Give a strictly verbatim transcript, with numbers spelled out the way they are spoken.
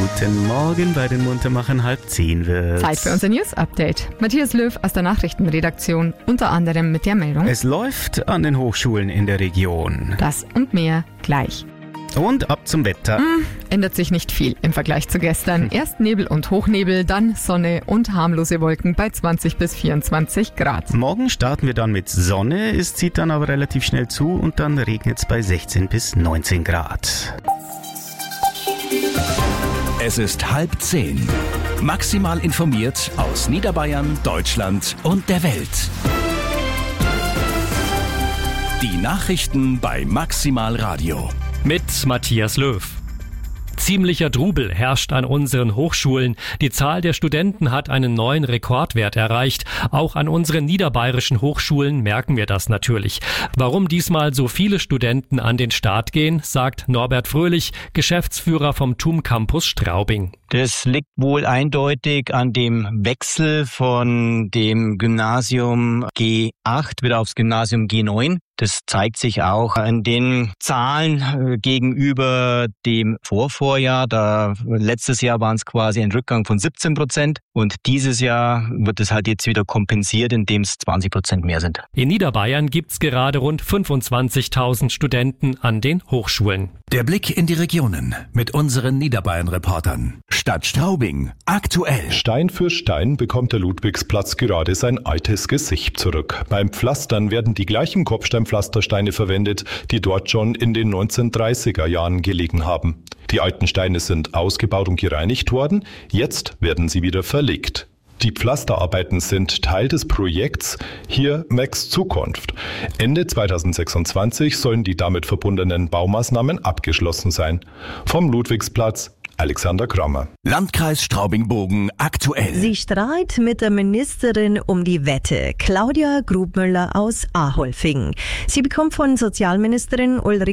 Guten Morgen, bei den Muntermachern halb zehn wird. Zeit für unser News-Update. Matthias Löw aus der Nachrichtenredaktion, unter anderem mit der Meldung: Es läuft an den Hochschulen in der Region. Das und mehr gleich. Und ab zum Wetter. Hm, ändert sich nicht viel im Vergleich zu gestern. Erst Nebel und Hochnebel, dann Sonne und harmlose Wolken bei zwanzig bis vierundzwanzig Grad. Morgen starten wir dann mit Sonne, es zieht dann aber relativ schnell zu und dann regnet es bei sechzehn bis neunzehn Grad. Es ist halb zehn. Maximal informiert aus Niederbayern, Deutschland und der Welt. Die Nachrichten bei Maximal Radio. Mit Matthias Löw. Ziemlicher Trubel herrscht an unseren Hochschulen. Die Zahl der Studenten hat einen neuen Rekordwert erreicht. Auch an unseren niederbayerischen Hochschulen merken wir das natürlich. Warum diesmal so viele Studenten an den Start gehen, sagt Norbert Fröhlich, Geschäftsführer vom T U M Campus Straubing. Das liegt wohl eindeutig an dem Wechsel von dem Gymnasium G acht wieder aufs Gymnasium G neun. Das zeigt sich auch an den Zahlen gegenüber dem Vorvorjahr. Da letztes Jahr waren es quasi ein Rückgang von siebzehn Prozent und dieses Jahr wird es halt jetzt wieder kompensiert, indem es zwanzig Prozent mehr sind. In Niederbayern gibt's gerade rund fünfundzwanzigtausend Studenten an den Hochschulen. Der Blick in die Regionen mit unseren Niederbayern-Reportern. Stadt Straubing, aktuell. Stein für Stein bekommt der Ludwigsplatz gerade sein altes Gesicht zurück. Beim Pflastern werden die gleichen Kopfsteinpflastersteine verwendet, die dort schon in den neunzehnhundertdreißiger Jahren gelegen haben. Die alten Steine sind ausgebaut und gereinigt worden, jetzt werden sie wieder verlegt. Die Pflasterarbeiten sind Teil des Projekts Hier wächst Zukunft. Ende zweitausendsechsundzwanzig sollen die damit verbundenen Baumaßnahmen abgeschlossen sein. Vom Ludwigsplatz Alexander Krammer. Landkreis Straubing-Bogen aktuell. Sie streit mit der Ministerin um die Wette, Claudia Grubmüller aus Aholfing. Sie bekommt von Sozialministerin Ulrike